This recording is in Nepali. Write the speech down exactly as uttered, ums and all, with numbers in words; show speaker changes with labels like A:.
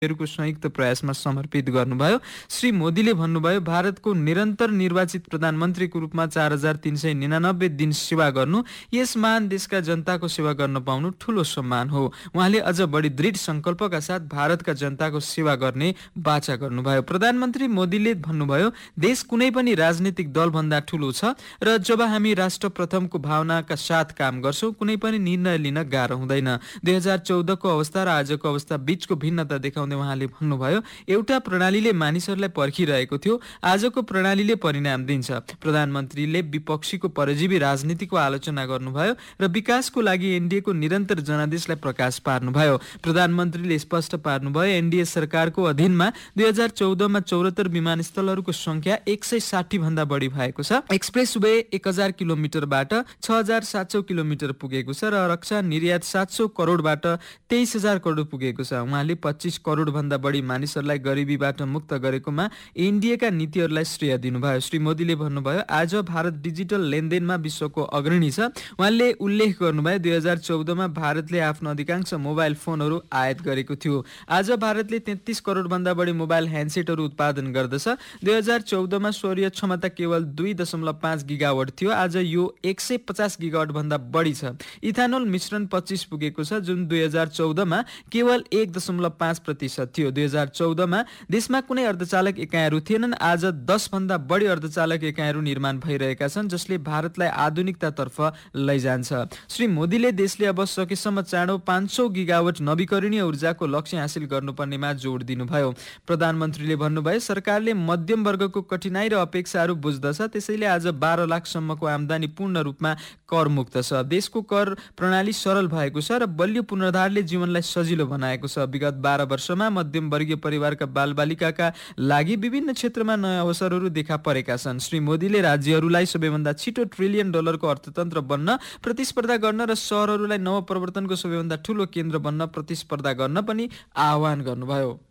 A: हरूको संयुक्त प्रयासमा समर्पित गर्नुभयो। श्री मोदीले भन्नुभयो, भारतको निरन्तर निर्वाचित प्रधानमन्त्रीको रूपमा चार हजार तीन सय निनानब्बे दिन सेवा गर्नु, यस महान देशका जनताको सेवा गर्न पाउनु ठूलो सम्मान हो। उहाँले अझ बढी दृढ संकल्पका साथ भारतका जनताको सेवा गर्ने बाचा गर्नुभयो। प्रधानमन्त्री मोदीले भन्नुभयो, देश कुनै पनि राजनीतिक दलभन्दा ठूलो छ र जब हामी राष्ट्र प्रथमको भावनाका साथ काम गर्छौं, कुनै पनि निर्णय लिन गाह्रो हुँदैन। दुई हजार चौधको अवस्था र आजको अवस्था बीचको भिन्नता देखाउँदै उहाँले भन्नुभयो, एउटा प्रणालीले मानिसहरूलाई पर्खिरहेको थियो, आजको प्रणालीले परिणाम दिन्छ। प्रधानमन्त्रीले विपक्षीको परजीवी राजनीतिको आलोचना गर्नुभयो र विकासको लागि एनडीएको निरन्तर जनादेशलाई प्रकाश पार्नुभयो। प्रधानमन्त्रीले स्पष्ट पार्नुभयो, एनडीए सरकारको अधीनमा दुई हजार चौधमा चौरात्तर विमानस्थलहरूको संख्या एक सय साठी भन्दा बढी भएको छ। एक्सप्रेस वे एक हजार किलोमिटरबाट छ हजार सात सौ किलोमिटर पुगेको छ र रक्षा निर्यात सात सौ करोडबाट तेइस हजार करोड पुगेको छ। उहाँले पच्चीस करोड भन्दा बढी मानिसहरूलाई गरिबीबाट मुक्त गरेकोमा एनडीएका नीतिहरूलाई श्रेय दिनुभयो। श्री मोदीले भन्नुभयो, आज भारत डिजिटल लेनदेनमा विश्वको अग्रणी छ। उहाँले उल्लेख गर्नुभयो, दुई हजार चौधमा भारतले आफ्नो अधिकांश मोबाइल फोनहरू आयात गरेको थियो। आज भारतले तेत्तीस करोड भन्दा बढी मोबाइल ह्यान्डसेटहरू उत्पादन गर्दछ। दुई हजार चौधमा सौर्य क्षमता केवल दुई दशमलव पाँच गिगावाट थियो, आज यो एक सय पचास गिगावाट भन्दा बढी छ। इथानोल मिश्रण पच्चीस पुगेको छ, जुन दुई हजार चौधमा केवल एक दशमलव पाँच प्रतिशत थियो। दुई हजार चौधमा देशमा कुनै अर्धचालक एकाइहरू थिएनन्, आज दस भन्दा बढी अर्धचालक एकाइहरू निर्माण भइरहेका छन्, जसले भारतलाई आधुनिकतातर्फ लैजान्छ। श्री मोदीले देशले अब सकेसम्म चाँडो पाँच सौ गिगावाट नवीकरणीय ऊर्जाको लक्ष्य हासिल गर्नुपर्नेमा जोड दिनुभयो। प्रधानमन्त्रीले भन्नुभयो, सरकारले मध्यम वर्गको कठिनाई र अपेक्षाहरू बुझ्दछ, त्यसैले आज बाह्र लाखसम्मको आमदानी पूर्ण रूपमा करमुक्त छ। देशको कर प्रणाली सरल भएको छ र बलियो पुनर्धारले जीवनलाई सजिलो बनाएको छ। विगत बाह्र वर्षमा मध्यम वर्गीय परिवारका बालबालिकाका लागि विभिन्न क्षेत्रमा नयाँ अवसरहरू देखा परेका छन्। श्री मोदीले राज्यहरूलाई सबैभन्दा छिटो ट्रिलियन डलरको अर्थतन्त्र बन्न प्रतिस्पर्धा गर्न र शहरहरूलाई नवप्रवर्तनको सबैभन्दा ठूलो केन्द्र बन्न प्रतिस्पर्धा गर्न पनि आह्वान गर्नुभयो।